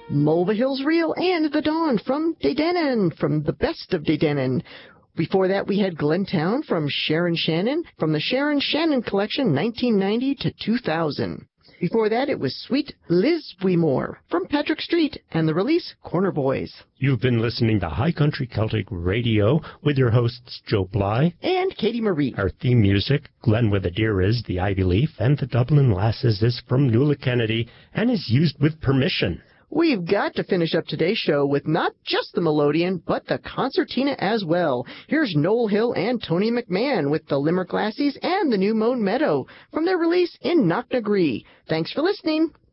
Mulva Hills Reel and The Dawn from Dedanen, from the best of Dedanen. Before that, we had Glentown from Sharon Shannon, from the Sharon Shannon Collection, 1990 to 2000. Before that, it was Sweet Liz Weemore from Patrick Street and the release Corner Boys. You've been listening to High Country Celtic Radio with your hosts Joe Bly and Katie Marie. Our theme music, Glen with a Deer is The Ivy Leaf, and The Dublin Lasses is from Nuala Kennedy and is used with permission. We've got to finish up today's show with not just the melodeon, but the concertina as well. Here's Noel Hill and Tony McMahon with the Limerick Lassies and the New Mown Meadow from their release in Knocknagree. Thanks for listening.